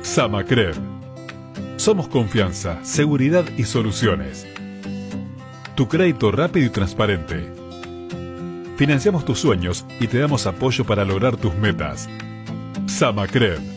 Samacred. Somos confianza, seguridad y soluciones. Tu crédito rápido y transparente. Financiamos tus sueños y te damos apoyo para lograr tus metas. Samacred.